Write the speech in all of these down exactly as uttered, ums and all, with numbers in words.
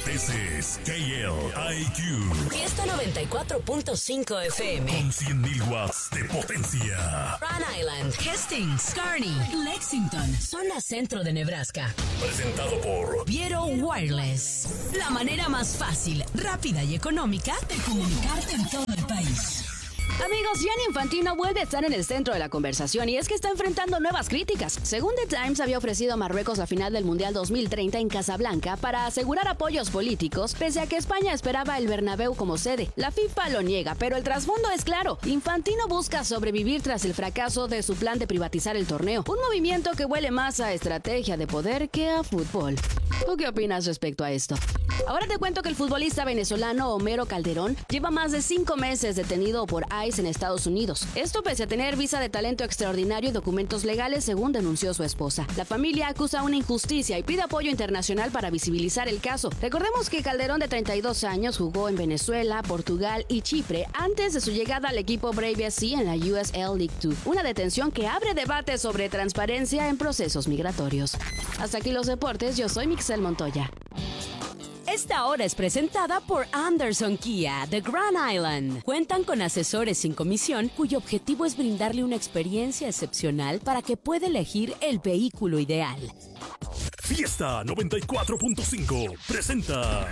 This is K L I Q. Fiesta noventa y cuatro punto cinco F M. Con cien mil watts de potencia. Rhode Island, Hastings, Kearney, Lexington, zona centro de Nebraska. Presentado por Viero Wireless. La manera más fácil, rápida y económica de comunicarte en todo el país. Amigos, Gianni Infantino vuelve a estar en el centro de la conversación y es que está enfrentando nuevas críticas. Según The Times, había ofrecido a Marruecos la final del Mundial dos mil treinta en Casablanca para asegurar apoyos políticos, pese a que España esperaba el Bernabéu como sede. La FIFA lo niega, pero el trasfondo es claro. Infantino busca sobrevivir tras el fracaso de su plan de privatizar el torneo, un movimiento que huele más a estrategia de poder que a fútbol. ¿Tú qué opinas respecto a esto? Ahora te cuento que el futbolista venezolano Homero Calderón lleva más de cinco meses detenido por ICE en Estados Unidos. Esto pese a tener visa de talento extraordinario y documentos legales, según denunció su esposa. La familia acusa una injusticia y pide apoyo internacional para visibilizar el caso. Recordemos que Calderón, de treinta y dos años, jugó en Venezuela, Portugal y Chipre antes de su llegada al equipo Brave F C en la U S L League dos. Una detención que abre debate sobre transparencia en procesos migratorios. Hasta aquí los deportes, yo soy Mixel Montoya. Esta hora es presentada por Anderson Kia de Grand Island. Cuentan con asesores sin comisión cuyo objetivo es brindarle una experiencia excepcional para que pueda elegir el vehículo ideal. Fiesta noventa y cuatro punto cinco presenta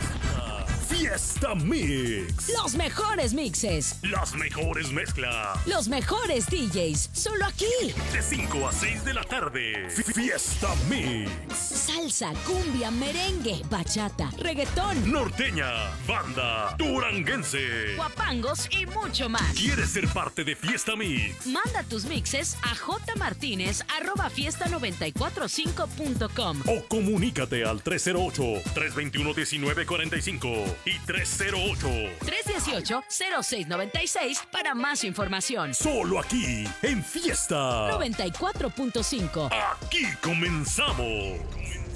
Fiesta Mix. Los mejores mixes, Las mejores mezclas. los mejores D Js, solo aquí. De cinco a seis de la tarde. Fiesta Mix. Salsa, cumbia, merengue, bachata, reggaetón, Norteña, banda, duranguense. guapangos y mucho más. ¿Quieres ser parte de Fiesta Mix? Manda tus mixes a jmartinez arroba fiesta noventa y cuatro cinco punto com O comunícate al tres cero ocho, tres dos uno, uno nueve cuatro cinco y tres cero ocho, tres uno ocho, cero seis nueve seis para más información. Solo aquí, en Fiesta noventa y cuatro punto cinco. Aquí comenzamos.